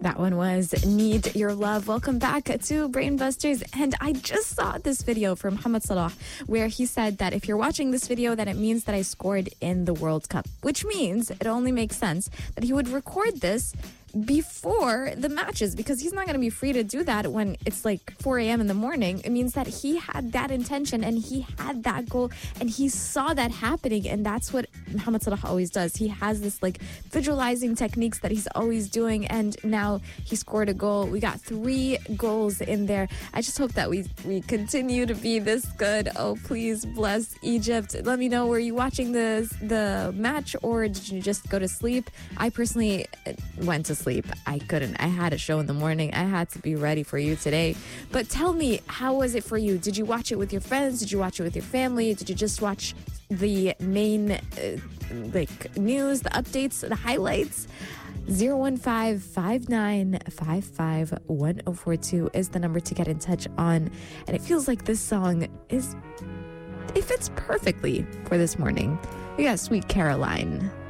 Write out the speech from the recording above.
That one was Need Your Love. Welcome back to Brainbusters. And I just saw this video from Mohamed Salah where he said that if you're watching this video, then it means that I scored in the World Cup, which means it only makes sense that he would record this before the matches, because he's not going to be free to do that when it's like 4 a.m. in the morning. It means that he had that intention and he had that goal and he saw that happening. And that's what Mohamed Salah always does. He has this like visualizing techniques that he's always doing. And now he scored a goal. We got 3 goals in there. I just hope that we continue to be this good. Oh, please bless Egypt. Let me know, were you watching the match or did you just go to sleep? I personally went to sleep. I couldn't. I had a show in the morning. I had to be ready for you today. But tell me, how was it for you? Did you watch it with your friends? Did you watch it with your family? Did you just watch the main news, the updates, the highlights? 015-5955-1042 is the number to get in touch on. And it feels like this song it fits perfectly for this morning. We got Sweet Caroline.